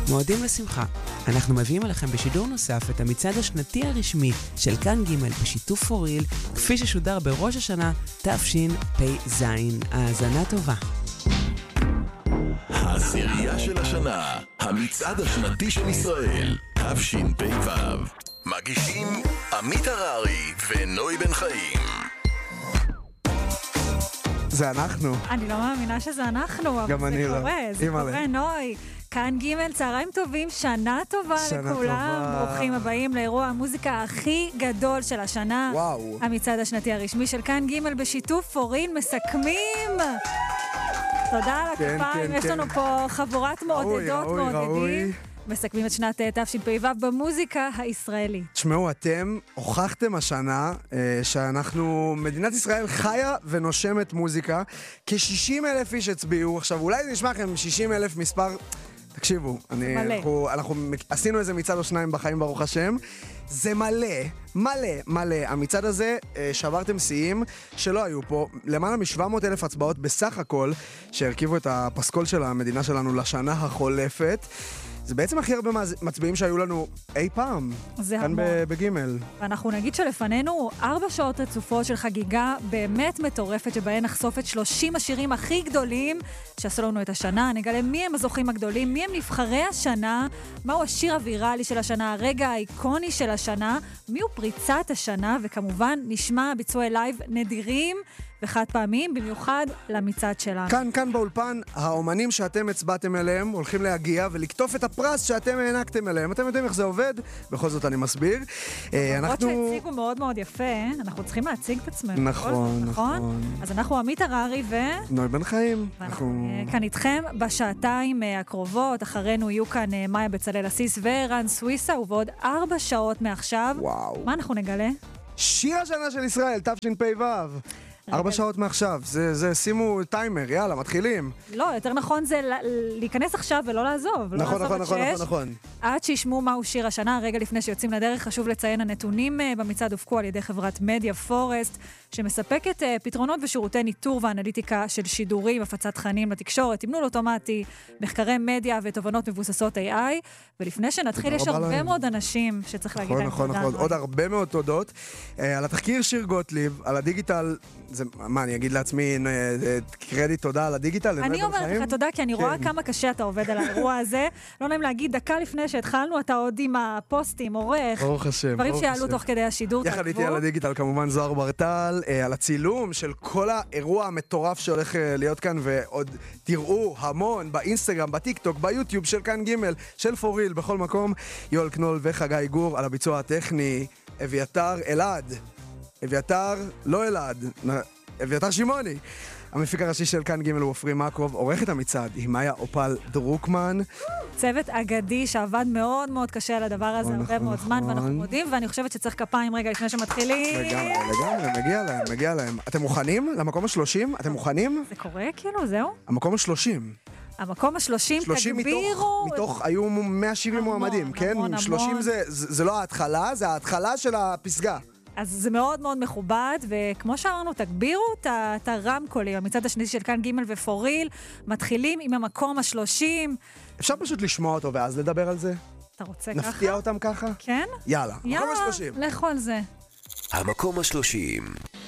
מועדים לשמחה. אנחנו מביאים עליכם בשידור נוסף את המצעד השנתי הרשמי של כאן ג' בשיתוף פוריל, כפי ששודר בראש השנה תשפ"ז. האזנה טובה. העשירייה של השנה, המצעד השנתי של ישראל, תשפ"ו. מגישים עמית הררי ונוי בן חיים. זה אנחנו. אני לא מאמינה שזה אנחנו, אבל זה קורה, זה קורה, נוי. כאן ג' צהריים טובים, שנה טובה לכולם. ברוכים הבאים לאירוע המוזיקה הכי גדול של השנה. וואו. המצעד השנתי הרשמי של כאן ג' בשיתוף פוריל מסכמים. תודה על הכפיים, יש לנו פה חבורת מעודדות מעודדים. מסכמים את שנת תשפ"ו במוזיקה הישראלית. תשמעו, אתם הוכחתם השנה שאנחנו, מדינת ישראל חיה ונושמת מוזיקה. כ-60,000 איש הצביעו. עכשיו, אולי זה נשמע לכם 60,000 מספר... תקשיבו, אנחנו עשינו איזה מצעד או שניים בחיים ברוך השם. זה מלא. המצעד הזה שברתם שיאים שלא היו פה. למעלה מ-700,000 הצבעות בסך הכל שהרכיבו את הפסקול של המדינה שלנו לשנה החולפת. זה בעצם הכי הרבה מצביעים שהיו לנו אי פעם, כאן בגימל. ואנחנו נגיד שלפנינו 4 שעות רצופות של חגיגה באמת מטורפת, שבהן נחשוף את 30 השירים הכי גדולים שעשו לנו את השנה. נגלה מי הם הזוכים הגדולים, מי הם נבחרי השנה, מהו השיר הוויראלי של השנה, הרגע האיקוני של השנה, מי הוא פריצת השנה, וכמובן נשמע ביצועי לייב נדירים וחד פעמים, במיוחד למצעד שלנו. כאן באולפן, האומנים שאתם הצבעתם אליהם הולכים להגיע ולכתוב את הפרס שאתם הענקתם אליהם. אתם יודעים איך זה עובד? בכל זאת אני מסביר. למרות שהציגו מאוד מאוד יפה, אנחנו צריכים להציג את עצמנו. נכון. אז אנחנו עמית הררי נוי בן חיים. ואנחנו כאן איתכם בשעתיים הקרובות. אחרינו יהיו כאן מאיה בצלאל אסיס ורן סוויסה, ובעוד 4 שעות מעכשיו. וואו. מה אנחנו נגלה? שיר השנה של ישראל, תשפ"ו. 4 שעות מעכשיו, זה שימו טיימר, יאללה, מתחילים. לא, יותר נכון זה להיכנס עכשיו ולא לעזוב. נכון. עד שישמעו מהו שיר השנה, רגע לפני שיוצאים לדרך, חשוב לציין הנתונים במצעד הופקו על ידי חברת מדיה פורסט, שמספקת פתרונות ושירותי ניטור ואנליטיקה של שידורים, הפצת תכנים לתקשורת, תמנון אוטומטי, מחקרי מדיה ותובנות מבוססות AI, ולפני שנתחיל יש הרבה מאוד אנשים שצריך להגיד להם תודה. נכון, עוד הרבה מאוד תודות. על התחקיר שיר גוטליב, על הדיגיטל, אני אגיד לעצמי קרדיט תודה על הדיגיטל? אני אומרת לך תודה, כי אני רואה כמה קשה אתה עובד על האירוע הזה. לא נעים להגיד, דקה לפני שהתחלנו, אתה עוד עם הפוסטים, עורך, ברוך השם, דברים שיעלו תוך כדי השידור. יחד איתי על הדיגיטל, כמובן זוהר ברטל, על הצילום של כל האירוע המטורף שהולך להיות כאן, ועוד תראו המון באינסטגרם, בטיקטוק, ביוטיוב של כאן גימל, של פוריל, בכל מקום. יואל קנול וחגי גור על הביצוע הטכני, אביתר שמעוני. המפיק הראשי של כאן ג' הוא עפרי מקוב, עורכת המצעד היא מאיה אופל דרוקמן. צוות אגדי שעבד מאוד מאוד קשה על הדבר הזה הרבה מאוד זמן, ואנחנו מודים, ואני חושבת שצריך כפיים רגע לפני שמתחילים. לגמרי, מגיע להם. אתם מוכנים למקום ה-30? אתם מוכנים? זה קורה כאילו, זהו? המקום ה-30. המקום ה-30, תגבירו. מתוך, היו 170 מועמדים, כן? 30 זה לא ההתחלה, זה ההתחלה של הפסגה. אז זה מאוד מאוד מכובד, וכמו שאמרנו, תגבירו את הרמקולים. המצעד השני של כאן ג' ופוריל, מתחילים עם המקום ה-30. אפשר פשוט לשמוע אותו ואז לדבר על זה? אתה רוצה ככה? נפתיע אותם ככה? כן? יאללה, מקום ה-30. לכו על זה. המקום ה-30.